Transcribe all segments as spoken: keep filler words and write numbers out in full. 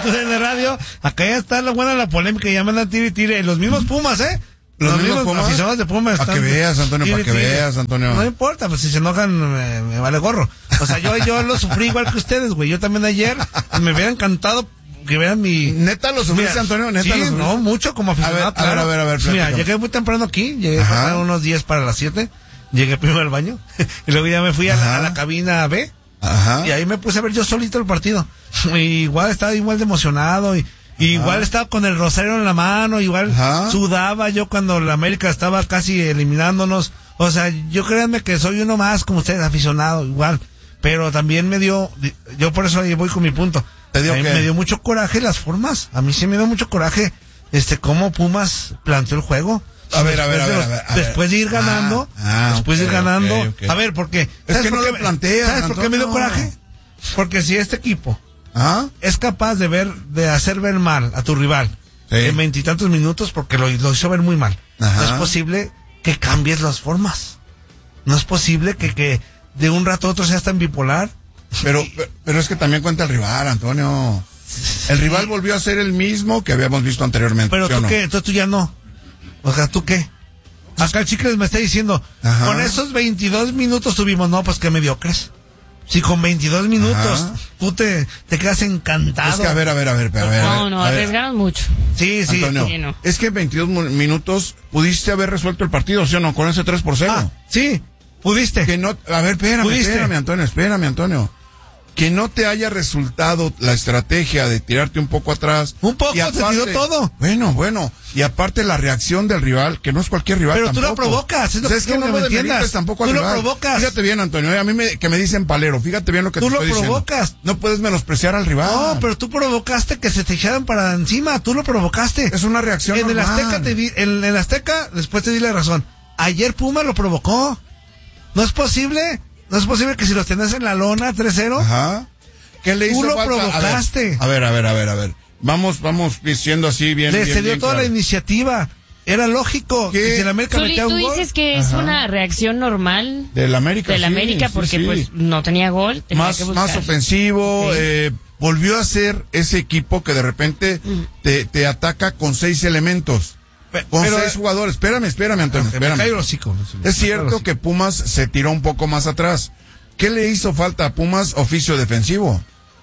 en la radio, acá ya está la buena la polémica, ya me andan tire y tire, los mismos Pumas, ¿eh? Los, los mismos Pumas, aficionados de Pumas para que veas, Antonio, para que tire. veas, Antonio. No importa, pues si se enojan, me, me vale gorro. O sea, yo, yo lo sufrí igual que ustedes, güey. Yo también ayer me hubiera encantado que vean mi... ¿Neta lo sufriste, Antonio? ¿Neta sí, lo sufriste? No, mucho como aficionado. A ver, claro. a ver, a ver, a ver. Mira, llegué muy temprano aquí, llegué a unos diez para las siete, llegué primero al baño, y luego ya me fui a la, a la cabina B, Ajá. y ahí me puse a ver yo solito el partido. Y igual estaba igual de emocionado, y... Y igual estaba con el rosario en la mano, igual Ajá. sudaba yo cuando la América estaba casi eliminándonos. O sea, yo créanme que soy uno más como ustedes, aficionado, igual. Pero también me dio, yo por eso ahí voy con mi punto. ¿Te dio qué? Me dio mucho coraje las formas. A mí sí me dio mucho coraje, este, cómo Pumas planteó el juego. A ver, a ver, a ver, a ver, a ver. Después de ir ganando, ah, ah, después okay, de ir ganando. Okay, okay. A ver, ¿por qué? Es que no lo planteas, ¿Sabes por qué me dio coraje? Porque si este equipo ¿Ah? es capaz de ver, de hacer ver mal a tu rival sí. en veintitantos minutos, porque lo, lo hizo ver muy mal. Ajá. No es posible que cambies las formas. No es posible que, que de un rato a otro seas tan bipolar. Pero, y... pero es que también cuenta el rival, Antonio. El rival sí. volvió a ser el mismo que habíamos visto anteriormente. Pero ¿sí tú no? qué, tú, tú ya no. O sea, ¿tú qué? Acá el Chicles me está diciendo, Ajá. con esos veintidós minutos tuvimos, no, pues que mediocres. Si con veintidós minutos Ajá. tú te, te quedas encantado. Es que a ver, a ver, a ver, a ver. No, no, arriesgaron mucho. Sí, sí. Antonio, sí no. es que en veintidós minutos pudiste haber resuelto el partido, ¿sí o no? Con ese tres por cero. Ah, sí, pudiste. Que no, a ver, espérame, ¿Pudiste? espérame, Antonio, espérame, Antonio. Que no te haya resultado la estrategia de tirarte un poco atrás. Un poco, y aparte, te tiró todo. Bueno, bueno. Y aparte la reacción del rival, que no es cualquier rival Pero tampoco. tú lo provocas, es lo o sea, que, es que no me lo entiendas. Tampoco al tú rival. lo provocas. Fíjate bien, Antonio, a mí me, que me dicen palero, fíjate bien lo que tú te estoy diciendo. Tú lo provocas. No puedes menospreciar al rival. No, pero tú provocaste que se te echaran para encima, tú lo provocaste. Es una reacción En normal. el Azteca, te di, en, en el Azteca, después te di la razón. Ayer Puma lo provocó. No es posible, no es posible que si los tenés en la lona tres cero. Ajá. ¿Qué le hizo Tú lo falta? provocaste. A ver, a ver, a ver, a ver. Vamos, vamos diciendo así bien. Le bien, cedió bien toda claro. la iniciativa. Era lógico ¿Qué? que si el América Zuli, metía un tú gol. dices que es Ajá. una reacción normal Del América. del sí, América sí, porque sí. pues no tenía gol. Tenía Más, que buscar. más ofensivo. Okay. Eh, volvió a ser ese equipo que de repente mm. te, te ataca con seis elementos. Con pero, seis jugadores. Espérame, espérame, Antonio. Okay, espérame. me caigo el hocico. Es cierto que Pumas se tiró un poco más atrás. ¿Qué le hizo falta a Pumas? Oficio defensivo.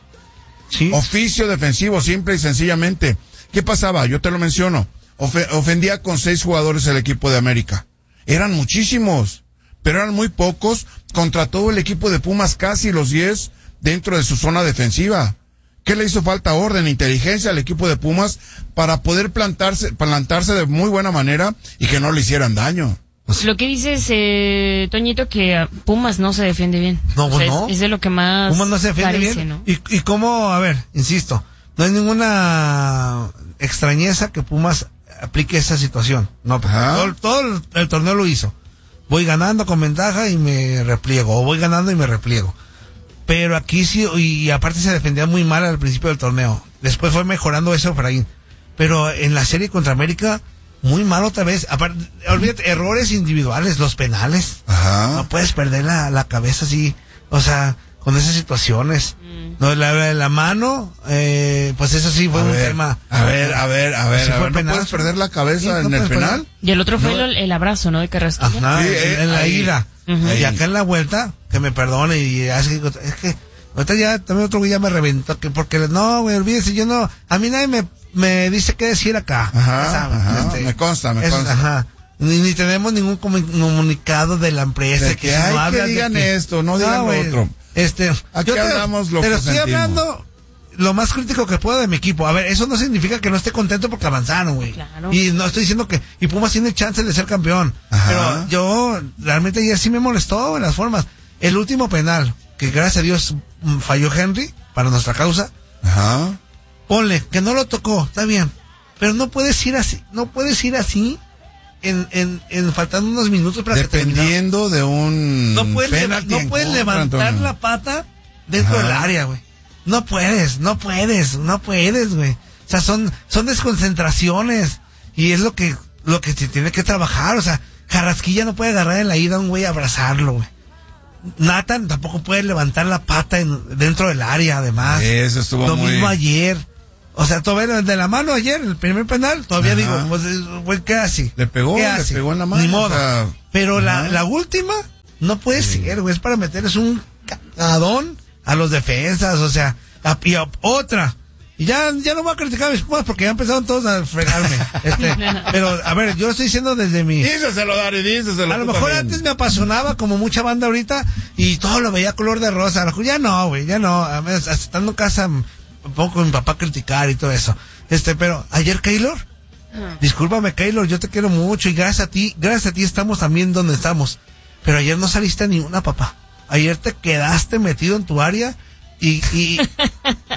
Sí. Oficio defensivo, simple y sencillamente. ¿Qué pasaba? Yo te lo menciono. Ofe- ofendía con seis jugadores el equipo de América. Eran muchísimos, pero eran muy pocos contra todo el equipo de Pumas, casi los diez dentro de su zona defensiva. ¿Qué le hizo falta? Orden, inteligencia al equipo de Pumas para poder plantarse, plantarse de muy buena manera y que no le hicieran daño. Lo que dices, eh, Toñito, que Pumas no se defiende bien. No, o sea, no. Es, es de lo que más Pumas no se defiende parece, bien. ¿no? Y, y cómo, a ver, insisto, no hay ninguna extrañeza que Pumas aplique esa situación. No, todo, todo el, el torneo lo hizo. Voy ganando con ventaja y me repliego, o voy ganando y me repliego. Pero aquí sí, y, y aparte se defendía muy mal al principio del torneo. Después fue mejorando eso Efraín. Pero en la serie contra América, muy mal otra vez. Aparte, olvídate, errores individuales, los penales. Ajá. No puedes perder la, la cabeza así, o sea, con esas situaciones. Mm. No, la, la mano, eh, pues eso sí fue a un ver, tema. A ver, a ver, a ver, ¿Sí a fue ver, ¿no penal? puedes perder la cabeza Sí, en no el penal? penal. Y el otro fue No. el, el abrazo, ¿no? De Carrasquilla. Ajá, Sí, en, en la ahí. ida. Uh-huh. Y acá en la vuelta, que me perdone, y así, es que, ahorita ya, también otro güey ya me reventó, que porque, no, güey, olvídese, yo no, a mí nadie me, me dice qué decir acá. Ajá, ¿sabes? ajá, Este, me consta, me es, consta. Ajá. Ni, ni tenemos ningún comu- comunicado de la empresa De que, que, si ay, no que hablan de digan que- esto, no digan lo güey, otro. Este, Aquí yo te, hablamos lo te lo que estoy sentimos. hablando lo más crítico que puedo de mi equipo. A ver, eso no significa que no esté contento porque avanzaron, güey. Claro. Y no estoy diciendo que, y Pumas tiene chance de ser campeón. Ajá. Pero yo, realmente ayer sí me molestó en las formas. El último penal, que gracias a Dios mm, falló Henry, para nuestra causa. Ajá. Ponle, que no lo tocó, está bien. Pero no puedes ir así, no puedes ir así en, en, en faltando unos minutos para que termine. Dependiendo de un No puedes, leva- penalti no en puedes contra, levantar Antonio. la pata dentro Ajá. del área, güey. No puedes, no puedes, no puedes, güey. O sea, son, son desconcentraciones. Y es lo que, lo que se tiene que trabajar. O sea, Carrasquilla no puede agarrar en la ida a un güey y abrazarlo, güey. Nathan tampoco puede levantar la pata en, dentro del área, además. Eso estuvo Lo muy... mismo ayer. O sea, todavía de la mano ayer, el primer penal, todavía Ajá. digo, pues, güey, ¿qué hace? Le pegó, ¿Qué le hace? pegó en la mano. Ni modo. O sea, Pero la, ajá. la última, no puede Sí. ser, güey, es para meterles un cagadón a los defensas, o sea, a, y a otra. Y ya, ya no voy a criticar a mis Pumas porque ya empezaron todos a fregarme. Este, pero, a ver, yo lo estoy diciendo desde mi... Díceselo, Dari, díceselo. A lo tú mejor también. antes me apasionaba como mucha banda ahorita y todo lo veía color de rosa. A lo mejor ya no, güey, ya no. A veces, hasta estando en casa me pongo con mi papá a criticar y todo eso. Este, pero ayer, Keylor, discúlpame, Keylor, yo te quiero mucho y gracias a ti, gracias a ti estamos también donde estamos. Pero ayer no saliste ni una, papá. Ayer te quedaste metido en tu área y, y, y,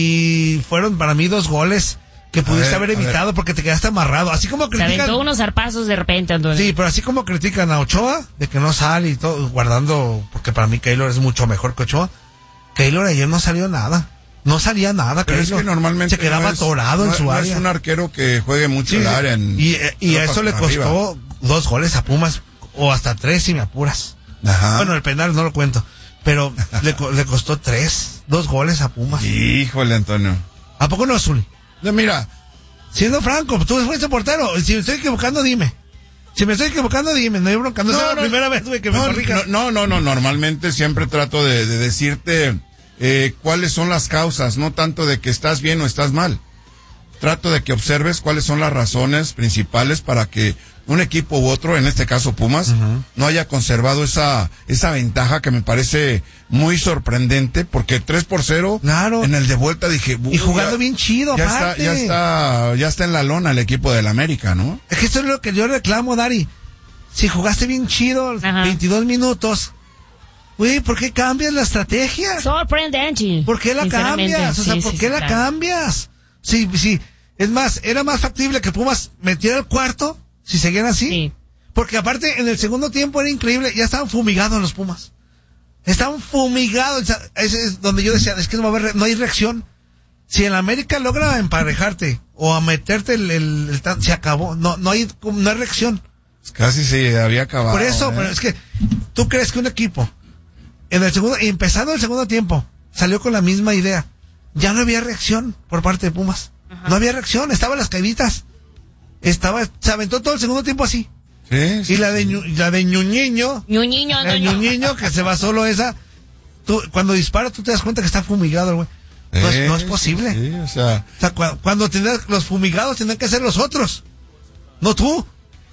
y fueron para mí dos goles que pudiste ver, haber a evitado ver. porque te quedaste amarrado. Así como Se critican... aventó unos zarpazos de repente, Antonio. Sí, pero así como critican a Ochoa, de que no sale y todo, guardando, porque para mí Keylor es mucho mejor que Ochoa. Keylor ayer no salió nada. No salía nada, Pero es Keylor. que normalmente se quedaba no es- atorado no, en su no área. es un arquero que juegue mucho Sí, el sí. área. En, y y a Europa eso le por costó arriba. dos goles a Pumas, o hasta tres si me apuras. Ajá. Bueno, el penal no lo cuento, pero le, co- le costó tres, dos goles a Pumas. Híjole, Antonio. ¿A poco no, Zuli? No, mira, Siendo franco, tú fuiste portero. Si me estoy equivocando, dime. Si me estoy equivocando, dime. No hay bronca. No, No, es la no, primera vez, güey, que me no, corrijas. no, no, no, normalmente siempre trato de, de decirte eh, cuáles son las causas, no tanto de que estás bien o estás mal. Trato de que observes cuáles son las razones principales para que un equipo u otro, en este caso Pumas, uh-huh. no haya conservado esa esa ventaja que me parece muy sorprendente, porque tres por cero, claro. en el de vuelta dije... Y jugando ya, bien chido, ya aparte. Está, ya, está, ya está en la lona el equipo del América, ¿no? Es que eso es lo que yo reclamo, Dari. Si jugaste bien chido, Ajá. veintidós minutos, güey, ¿por qué cambias la estrategia? Sorprendente. ¿Por qué la cambias? O sea, sí, ¿por sí, qué sí, la claro. cambias? Sí, sí. Es más, era más factible que Pumas metiera el cuarto si seguían así. Sí. Porque aparte, en el segundo tiempo era increíble, ya estaban fumigados los Pumas. Estaban fumigados. Ese es donde yo decía, es que no va a haber, no hay reacción. Si el América logra emparejarte o a meterte el, el, el, el se acabó. No, no hay, no hay reacción. Casi se había acabado. Por eso, ¿eh? pero es que tú crees que un equipo en el segundo, empezando el segundo tiempo, salió con la misma idea. Ya no había reacción por parte de Pumas. Ajá. No había reacción, estaban las caiditas. Estaba, se aventó todo el segundo tiempo así. Sí, sí, y la de ñu, la de Ñuñiño, Ñuñiño, la de Ñuñiño, que se va solo esa. Tú, cuando dispara, tú te das cuenta que está fumigado, güey. No, sí, es, no es posible. Sí, sí, o sea, o sea cu cuando tendrás los fumigados, tendrán que ser los otros. No tú.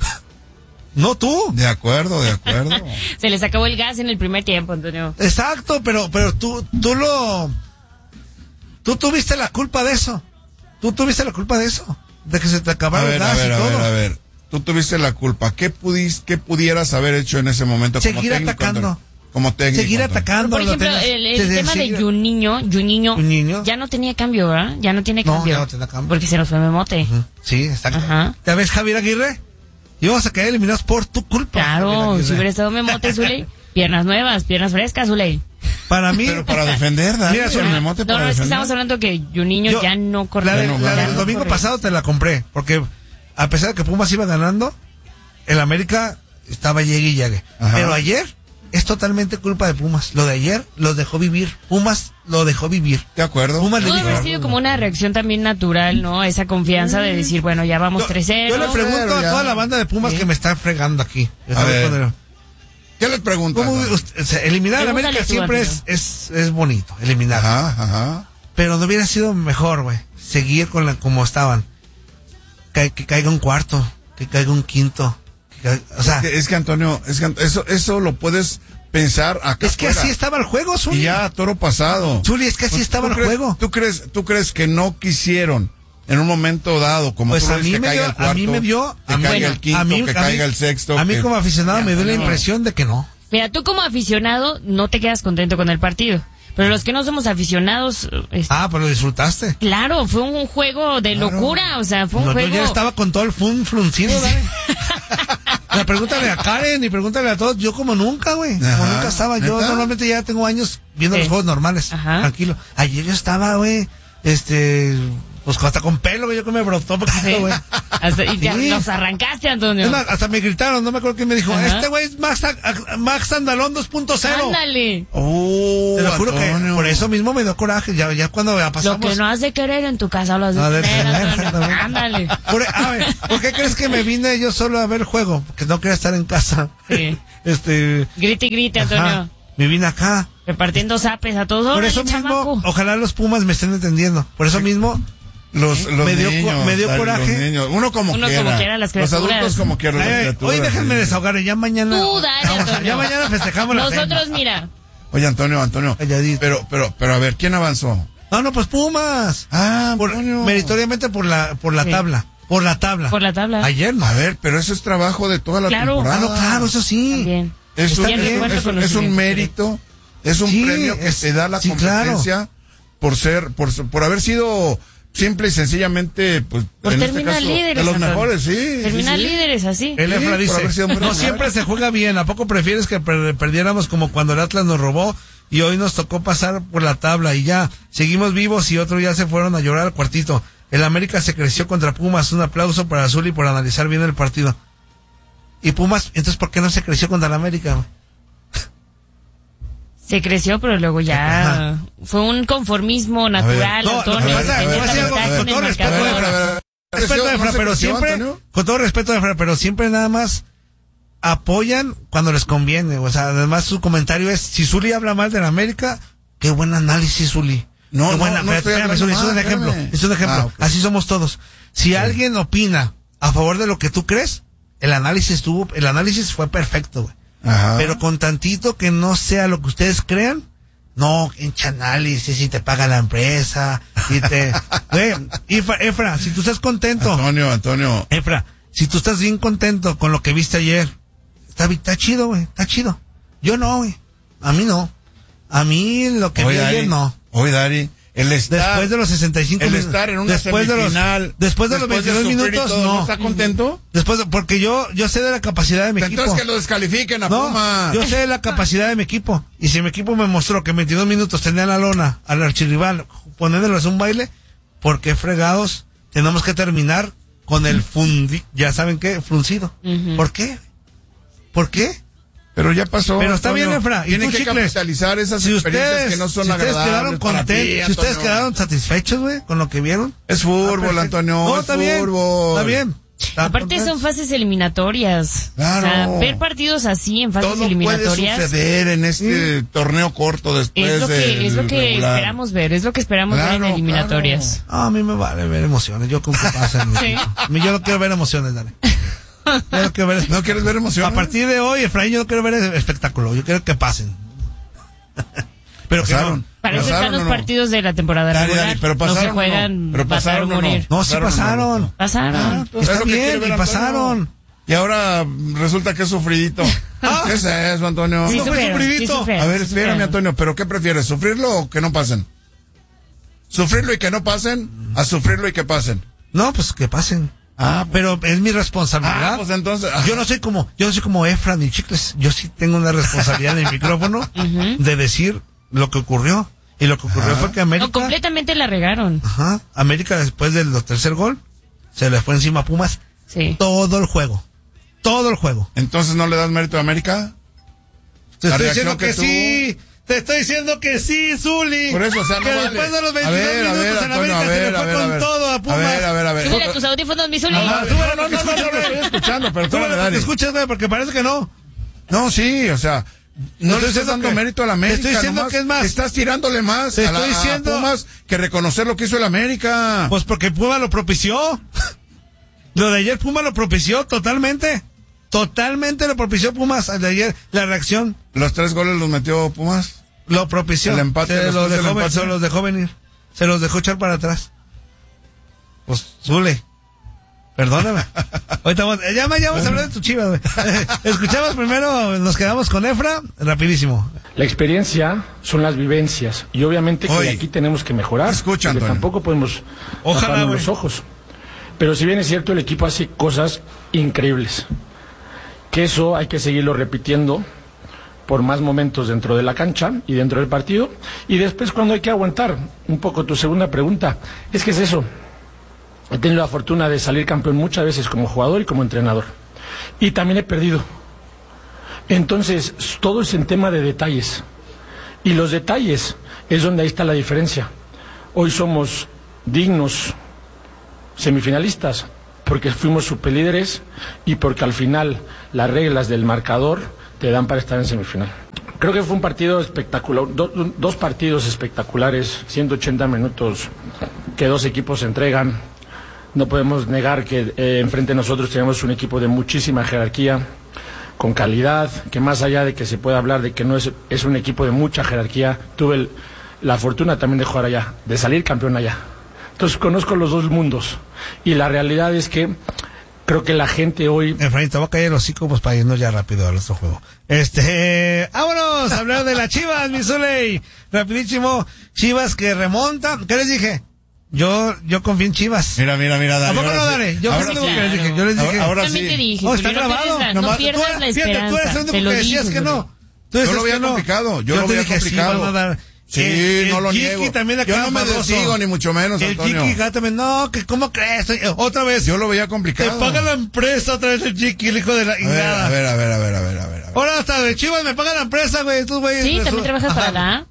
No tú. De acuerdo, de acuerdo. Se les acabó el gas en el primer tiempo, Antonio. Exacto, pero, pero tú, tú lo, tú tuviste la culpa de eso. Tú tuviste la culpa de eso. De que se te acabara el gas a ver, y a todo. ver, a ver. Tú tuviste la culpa. ¿Qué pudiste, qué pudieras haber hecho en ese momento? Seguir como técnico, atacando. Antonio? Como técnico. Seguir Antonio. atacando. Por ejemplo, tenías, el, el te, tema seguir, de Juninho, Juninho, Juninho, ya no tenía cambio, ¿verdad? Ya no tiene cambio. No, ya no tiene cambio. Porque se nos fue Memote. Uh-huh. Sí, exacto. Ajá. ¿Ya ves, Javier Aguirre? Íbamos a caer eliminados por tu culpa. Claro, si hubiera estado Memote, Zuley. Piernas nuevas, piernas frescas, Zuley. Para mí. Pero para defender, Dani. Mira, el Memote no, para no, es que defender. estamos hablando que Juninho Yo, ya no corre. La, de, no, la no, del no, domingo corre. pasado te la compré, porque a pesar de que Pumas iba ganando, el América estaba llegue y llegue. Ajá. Pero ayer es totalmente culpa de Pumas. Lo de ayer los dejó vivir. Pumas lo dejó vivir. De acuerdo. Pumas Pudo le haber dijo, sido como una reacción también natural, ¿no? Esa confianza de decir, bueno, ya vamos tres cero. Yo le pregunto Pero a ya. toda la banda de Pumas ¿Sí? que me está fregando aquí. A ver. ¿Qué les preguntan? ¿Cómo, usted, o sea, eliminar a la América siempre es, es, es bonito, eliminar. Ajá, ajá. Pero no hubiera sido mejor, güey, seguir con la, como estaban. Que, que caiga un cuarto, que caiga un quinto. Que caiga, o sea, es que, es que Antonio, es que eso, eso lo puedes pensar acá. Es que fuera. así estaba el juego, Zuli. Y ya, toro pasado. Zuli, es que así pues, estaba el crees, juego. ¿tú crees, ¿Tú crees que no quisieron en un momento dado, como pues tú a ves, mí que me caiga dio, el cuarto, a mí me dio, que a mí, caiga bueno, el quinto, a mí, que a caiga mí, el sexto? A mí que... como aficionado ya, me dio no. la impresión de que no. Mira, tú como aficionado no te quedas contento con el partido. Pero los que no somos aficionados... Es... Ah, pero lo disfrutaste. Claro, fue un juego de claro. locura, o sea, fue un no, juego... Yo ya estaba con todo el fun fruncido, ¿vale? O sea, pregúntale a Karen y pregúntale a todos, yo como nunca, güey. Como Ajá. nunca estaba. Yo ¿Neta? normalmente ya tengo años viendo sí. los juegos normales. Ajá. Tranquilo. Ayer yo estaba, güey, este, Pues hasta con pelo, güey, yo que me brotó poquito, güey. Hasta, y ya Sí. los arrancaste, Antonio. Es más, hasta me gritaron, no me acuerdo quién me dijo, Ajá. este güey es Max, a- Max Andalón dos punto cero. Ándale. Oh, Te lo juro Antonio. que por eso mismo me dio coraje, ya, ya cuando ya Lo pasamos. que no has de querer en tu casa lo has de No, de tener, tener, Antonio. también. Ándale. Por, a ver, ¿por qué crees que me vine yo solo a ver el juego? Porque no quería estar en casa. Sí. Este, Grite y grite, ajá, Antonio. me vine acá. Repartiendo zapes a todos. Por Órale, eso mismo, chamaco. ojalá los Pumas me estén entendiendo. Por eso mismo, Los, los Me dio co- niños, me dio Dani, coraje. los niños. Uno como Uno quiera. como quiera, las Los criaturas. adultos como quieran. las eh, criaturas, hoy déjenme sí. desahogar, ya mañana. Tú, dale, vamos, Antonio. ya mañana festejamos la cena. Nosotros, mira. Oye, Antonio, Antonio. Calladito. Pero, pero, pero a ver, ¿quién avanzó? No, no, pues Pumas. Ah, Por- Antonio. meritoriamente por la, por la Sí. tabla. Por la tabla. Por la tabla. Ayer no. A ver, pero eso es trabajo de toda la Claro. temporada. Ah, no, claro, eso sí. También. Es un, Está bien, es, recuerdo es un- con es un los mérito, es un Sí, premio que es- te da la sí, competencia por ser, por, por haber sido simple y sencillamente, pues, Por en este terminar caso, líderes, de los Antonio. mejores, sí. Terminar sí, sí. líderes así. El Efra Sí, por haber dice, sido muy no regular. siempre se juega bien, ¿a poco prefieres que per- perdiéramos como cuando el Atlas nos robó y hoy nos tocó pasar por la tabla y ya, seguimos vivos y otros ya se fueron a llorar al cuartito? El América se creció contra Pumas, un aplauso para Zuli por analizar bien el partido. Y Pumas, entonces ¿por qué no se creció contra el América, güey? Se creció, pero luego ya Ajá. fue un conformismo natural, No, lo Antonio. que pasa, de voy a tener decir la algo, ventaja con en el todo respeto, marcador. A ver, a ver, a ver. Respeto ¿No de Efra, se pero creció, siempre, Antonio? con todo respeto de Efra, pero siempre nada más apoyan cuando les conviene. O sea, además su comentario es, si Zuli habla mal de la América, qué buen análisis, Zuli. No, Qué no, buena, no estoy espérame, hablando Zuli, es un mal, ejemplo, espérame. es un ejemplo. Ah, ok. Así somos todos. Si alguien opina a favor de lo que tú crees, el análisis estuvo, el análisis fue perfecto, güey. Ajá. Pero con tantito que no sea lo que ustedes crean, no, hincha análisis y te paga la empresa y te... Güey, Efra, Efra, si tú estás contento, Antonio, Antonio. Efra, si tú estás bien contento con lo que viste ayer, está, bi- está chido, güey, está chido. Yo no, güey, a mí no. A mí lo que vi Oye, ayer Dari, no. Oye, Dari, el estar, Después de los sesenta y cinco el minutos. estar en una después de los, semifinal, después de los veintidós sufrir y minutos, todo, no. ¿está contento? Después de- porque yo, yo sé de la capacidad de mi Entonces equipo. que lo descalifiquen a No, Pumas. yo sé de la capacidad de mi equipo. Y si mi equipo me mostró que en veintidós minutos tenía la lona al archirrival poniéndoles un baile, ¿por qué fregados tenemos que terminar con el fundi, ya saben qué, fruncido? Ujú. ¿Por qué? ¿Por qué? Pero ya pasó. Pero está Antonio. bien, Efra. ¿Y Tienen tú, que Chicles? capitalizar esas Si experiencias ustedes, que no son si ustedes agradables quedaron para contentos, ti, si ustedes Antonio. quedaron satisfechos, güey, con lo que vieron. Es Ah, fútbol, perfecto. Antonio. No, es está bien. fútbol. Está bien. Está Aparte contento. son fases eliminatorias. Claro. O sea, ver partidos así en fases Todo puede eliminatorias suceder en este torneo corto después es lo que del es lo que regular. esperamos ver, es lo que esperamos ver en Claro, eliminatorias. Ah, a mí me vale ver emociones. Yo con que pasen. Sí. A mí yo no quiero ver emociones, dale. Yo no quiero ver ¿No quieres ver emociones? A partir de hoy, Efraín, yo no quiero ver espectáculo. Yo quiero que pasen. Pero que Pasaron. no. Para eso ¿Pasaron están los o no? partidos de la temporada Dale, regular. dale, pero no pasaron se o juegan no. Pero matar o pasaron o no. morir. No, sí ¿Pasaron o no? pasaron. Pasaron. Ah, pues es Está lo que quiere bien, ver y Antonio. pasaron. Y ahora resulta que es sufridito. ¿Qué es eso, Antonio? Sí No fue sufrieron, sufridito. sí sufrieron, A ver, sí espérame, sufrieron. Antonio, ¿pero qué prefieres? ¿Sufrirlo o que no pasen? ¿Sufrirlo y que no pasen? ¿A sufrirlo y que pasen? No, pues que pasen. Ah, Pero es mi responsabilidad. Ah, pues entonces... ah. Yo no soy como, yo no soy como Efra ni Chicles. Yo sí tengo una responsabilidad en el micrófono de decir lo que ocurrió. Y lo que ocurrió fue que América, No, completamente la regaron. ajá, América después del tercer gol, se le fue encima a Pumas Sí. todo el juego. Todo el juego. Entonces no le das mérito a América. Te La estoy diciendo reacción que, que sí. Te estoy diciendo que sí, Zuli. Por eso, o sea, no que vale. después de los A veintidós ver, a ver, minutos en Antonio, América a ver, se le a fue ver, a con ver. todo a A Pumas. ver, a ver, a ver. Súbele a tus audífonos, mi Zuli. Ajá, súbele no, no, porque no, no, escucha, no, güey. estoy escuchando, pero Súbele espérame, porque Dani. escuchas, güey, porque parece que no. No, sí, o sea, no Te le estoy estás diciendo dando que- mérito a la América. te estoy diciendo nomás que es más. Estás tirándole más Te a, la, estoy a diciendo- Pumas que reconocer lo que hizo el América. Pues porque Puma lo propició. Lo de ayer Puma lo propició totalmente. Totalmente lo propició Pumas. De ayer la reacción Los tres goles los metió Pumas. lo propició. El empate, se, después los del dejó, empate. se los dejó venir. Se los dejó echar para atrás. Pues, Zule. Perdóname. Ahorita vamos, ya, ma- ya vamos a hablar de tu Chivas, güey. Escuchamos primero, nos quedamos con Efra, rapidísimo. La experiencia son las vivencias y obviamente que Oye, aquí tenemos que mejorar. escucha, porque Antonio. tampoco podemos Ojalá, taparnos güey. los ojos. Pero si bien es cierto, el equipo hace cosas increíbles. Que eso hay que seguirlo repitiendo por más momentos dentro de la cancha y dentro del partido. Y después cuando hay que aguantar un poco tu segunda pregunta, es que es eso. he tenido la fortuna de salir campeón muchas veces como jugador y como entrenador. Y también he perdido. Entonces, todo es en tema de detalles. Y los detalles es donde ahí está la diferencia. Hoy somos dignos semifinalistas porque fuimos superlíderes y porque al final las reglas del marcador te dan para estar en semifinal. Creo que fue un partido espectacular, do, dos partidos espectaculares, ciento ochenta minutos que dos equipos se entregan. No podemos negar que eh, enfrente de nosotros tenemos un equipo de muchísima jerarquía, con calidad, que más allá de que se pueda hablar de que no es, es un equipo de mucha jerarquía, tuve el, la fortuna también de jugar allá, de salir campeón allá. Entonces conozco los dos mundos y la realidad es que creo que la gente hoy... Efraín, te voy a caer el hocico pues para irnos ya rápido a nuestro juego. Este, vámonos a hablar de las Chivas, mi Zuley. Rapidísimo, Chivas que remonta. ¿Qué les dije? Yo, yo confío en Chivas. Mira, mira, mira, Dani. ¿Cómo no, Dani? Yo ahora fui sí. el que les dije. Yo les dije. Ahora, ahora también sí. te dije, Oh, está Julio, no grabado. pierdas, no Nomás- pierdas tú- la fíjate, esperanza. tú eres el único te lo que decías dije, que no. Julio. Tú Yo decías lo veía que no. complicado, yo lo te veía dije, sí, complicado. van a dar. Sí, El- no el lo Kiki niego. también acá Yo no me baboso. desdigo, ni mucho menos, El Antonio. Kiki acá también, no, que ¿cómo crees? Eh, Otra vez. Yo lo veía Te complicado. paga la empresa otra vez el Kiki, el hijo de la A ver, ingada. a ver, a ver, a ver, a ver, a ver. Ahora hasta de Chivas me paga la empresa, güey. Tú, güey. Sí, eso- también trabajas para Ajá. la...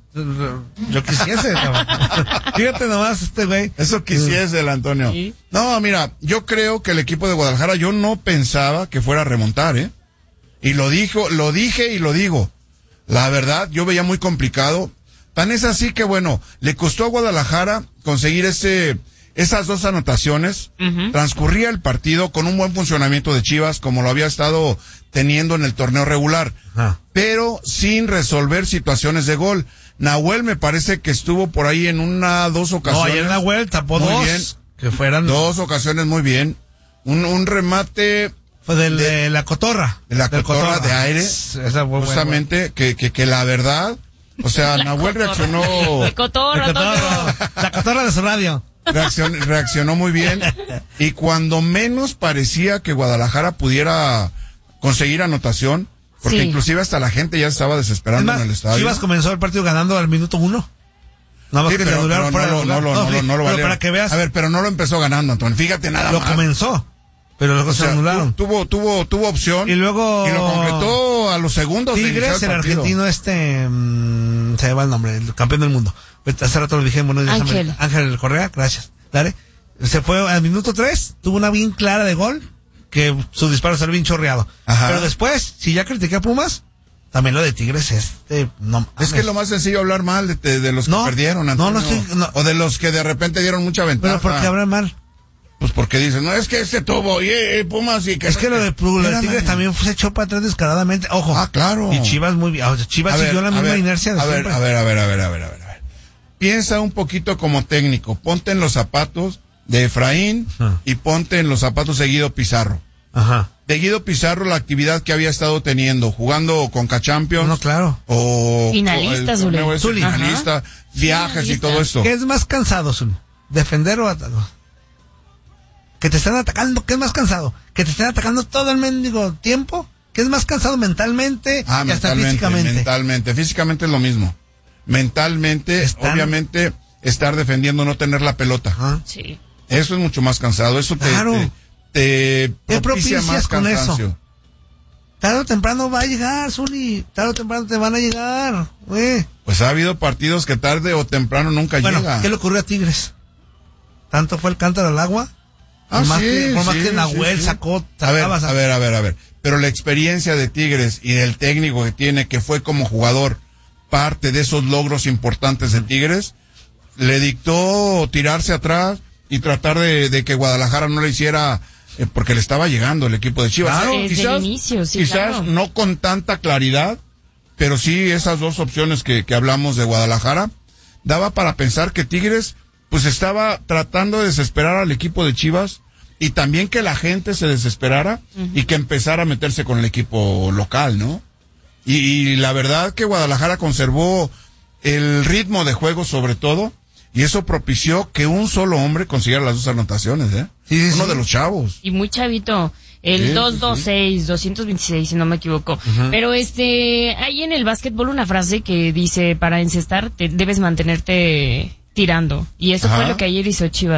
Yo quisiese, cabrón. Fíjate nomás este güey. Eso quisiese el Antonio. Sí. No, mira, yo creo que el equipo de Guadalajara, yo no pensaba que fuera a remontar, ¿eh? Y lo dijo, lo dije y lo digo. La verdad, yo veía muy complicado. Tan es así que, bueno, le costó a Guadalajara conseguir ese, esas dos anotaciones. Ujú. Transcurría el partido con un buen funcionamiento de Chivas, como lo había estado teniendo en el torneo regular, Ajá. pero sin resolver situaciones de gol. Nahuel me parece que estuvo por ahí en una, dos No, ocasiones. ayer en la vuelta, tapó Muy dos. bien. Que fueran. Dos ocasiones muy bien. Un, un remate Fue del, de- de la cotorra. de la Del cotorra de aire, Esa fue buena, justamente, que, que, que la verdad, o sea, La Nahuel cotorra. reaccionó, La cotorra, La cotorra, Antonio. la cotorra de su radio. reaccionó, reaccionó muy bien. Y cuando menos parecía que Guadalajara pudiera conseguir anotación, porque Sí. inclusive hasta la gente ya estaba Es desesperando más, en el estadio. Chivas comenzó el partido ganando al minuto uno. Nada más Sí, que pero, le anularon pero fuera no, de lo, no, lugar. lo, no, sí, lo, no lo pero valieron. para que veas, A ver, pero no lo empezó ganando, Antonio. Fíjate nada lo más. comenzó. Pero luego O se sea, anularon. tu- tuvo, tuvo, tuvo opción. Y luego- Y lo concretó a los segundos de iniciar Tigres, el partido. argentino este, mm, se me va el nombre, el campeón del mundo. Ahorita hace rato lo dije en Buenos Días Ángel. América. Ángel Correa, gracias. Dale. Se fue al minuto tres, tuvo una bien clara de gol, que su disparo salió bien chorreado. Ajá. Pero después, si ya critiqué a Pumas, también lo de Tigres, este, no Es que mames. es lo más sencillo hablar mal de, de- de los que No, perdieron, no, Antonio. no estoy- no. O de los que de repente dieron mucha ventaja. Pero ¿por qué hablan mal? Pues porque dicen, no, es que este tuvo, y eh, Pumas y que... Es que lo de, lo de Espérame. Tigres también se echó para atrás descaradamente. Ojo. Ah, claro. Y Chivas muy bien. O sea, Chivas A ver, siguió la a misma ver, inercia de a ver, siempre. a ver, a ver, a ver, a ver, a ver, a ver. Piensa un poquito como técnico. Ponte en los zapatos de Efraín Ah. y ponte en los zapatos de Guido Pizarro. Ajá. De Guido Pizarro, la actividad que había estado teniendo, jugando con K-Champions. No, claro. O Finalista, o el Zuli. torneo ese, Zuli. finalista, viajes y Finalista. todo esto. ¿Qué es más cansado, Zul? ¿Defender o atacar? Que te están atacando, ¿qué es más cansado? Que te estén atacando todo el mendigo tiempo. ¿Qué es más cansado mentalmente Ah, y hasta mentalmente, físicamente? mentalmente. Físicamente es lo mismo. Mentalmente, Están- obviamente, estar defendiendo, no tener la pelota. Ajá. Sí. Eso es mucho más cansado. Eso te, Claro. te, te ¿Qué propicia propicias más con eso? cansancio. Tarde o temprano va a llegar, Zuli. Tarde o temprano te van a llegar, güey. Pues ha habido partidos que tarde o temprano nunca Bueno, llega. ¿qué le ocurrió a Tigres? ¿Tanto fue el cántaro al agua? Ah, por más sí, que, por más sí, que Nahuel sí, sí. sacó, A ver, sacaba, a ver, a ver, a ver. Pero la experiencia de Tigres y del técnico que tiene, que fue como jugador parte de esos logros importantes de Tigres, le dictó tirarse atrás y tratar de, de que Guadalajara no le hiciera, eh, porque le estaba llegando el equipo de Chivas. Claro, desde el inicio, sí, quizás claro. no con tanta claridad, pero sí esas dos opciones que, que hablamos de Guadalajara, daba para pensar que Tigres pues estaba tratando de desesperar al equipo de Chivas y también que la gente se desesperara uh-huh. y que empezara a meterse con el equipo local, ¿no? Y, y la verdad que Guadalajara conservó el ritmo de juego sobre todo y eso propició que un solo hombre consiguiera las dos anotaciones, ¿eh? Sí, sí, Uno sí. de los chavos. Y muy chavito. El Sí, dos dos seis, doscientos veintiséis, si no me equivoco. Uh-huh. Pero este, hay en el básquetbol una frase que dice, para encestar te, debes mantenerte tirando. Y eso Ajá. fue lo que ayer hizo Chivas.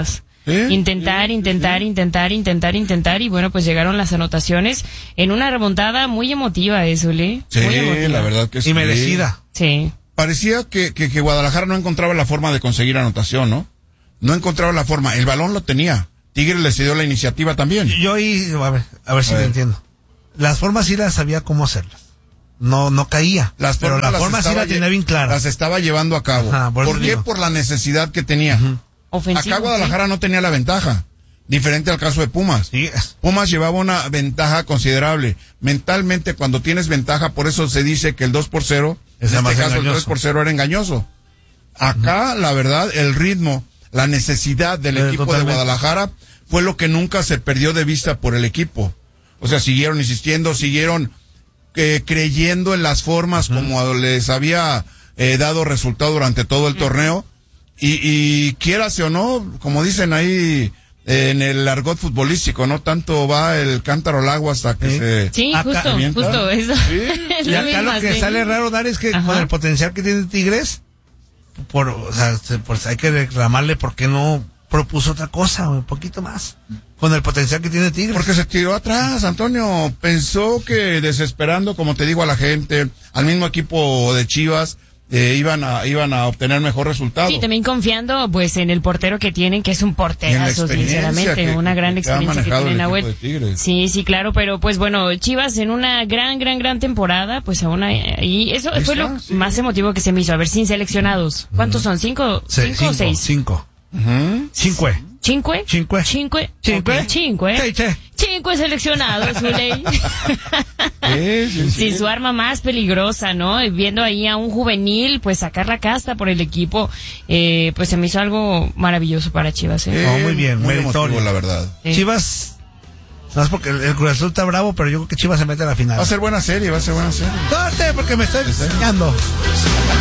¿Eh? Intentar, Sí, intentar, sí. intentar, intentar, intentar, y bueno, pues llegaron las anotaciones en una remontada muy emotiva, eso, ¿le? Sí, Muy emotiva. la verdad que sí. Y merecida. Sí. Parecía que, que, que Guadalajara no encontraba la forma de conseguir anotación, ¿no? No encontraba la forma. El balón lo tenía. Tigres le cedió la iniciativa también. Yo ahí, a ver, a ver si A lo ver. entiendo. Las formas sí las sabía cómo hacerlas. No, no caía. Las pero formas la las forma sí estaba la tenía lle- bien clara. Las estaba llevando a cabo. Ajá, por ¿Por, eso qué? digo. Por la necesidad que tenía. Ofensivo. Acá Guadalajara no tenía la ventaja. Diferente al caso de Pumas. Sí. Pumas llevaba una ventaja considerable. Mentalmente, cuando tienes ventaja, por eso se dice que el dos por cero, Es en más este caso el engañoso. tres por cero era engañoso. Acá, la verdad, el ritmo, la necesidad del Eh, equipo totalmente. de Guadalajara fue lo que nunca se perdió de vista por el equipo. O sea, siguieron insistiendo, siguieron eh, creyendo en las formas como les había eh, dado resultado durante todo el torneo. Y, y quiérase o no, como dicen ahí eh, en el argot futbolístico, no tanto va el cántaro al agua hasta que Sí. se... Sí, Acá- justo, ¿Avienta? justo eso. Es Y la acá misma, lo que sí. sale raro, Dar, es que Ajá. con el potencial que tiene Tigres, por, o sea, se- pues hay que reclamarle por qué no propuso otra cosa, un poquito más. Con el potencial que tiene Tigres. Porque se tiró atrás, Antonio. Pensó que desesperando, como te digo, a la gente, al mismo equipo de Chivas, eh, iban a iban a obtener mejor resultado. Sí, también confiando pues en el portero que tienen, que es un Y en la porterazo, experiencia sinceramente, que- una gran que ha experiencia que manejado tiene el Nahuel. equipo de Tigres. Sí, sí, claro, pero pues bueno, Chivas en una gran, gran, gran temporada, pues aún hay- y eso Ahí fue está, lo sí. más emotivo que se me hizo. A ver, sin seleccionados. ¿Cuántos son? ¿Cinco? Sí, ¿Cinco o seis? Cinco. Ujú. Cinco. ¿Cinque? Cinque. ¿Cinque? Cinque. Ok, cinque. Sí, sí. Cinque seleccionados, Zuley. Sí, sí, sí. Sí, su arma más peligrosa, ¿no? Y viendo ahí a un juvenil, pues sacar la casta por el equipo, eh, pues se me hizo algo maravilloso para Chivas, ¿eh? No, muy bien, muy meritorio. emotivo, la verdad. Sí. Chivas, no es porque el, el Cruz Azul está bravo, pero yo creo que Chivas se mete a la final. Va a ser buena serie, va a ser buena serie. Corte, porque me estoy enseñando.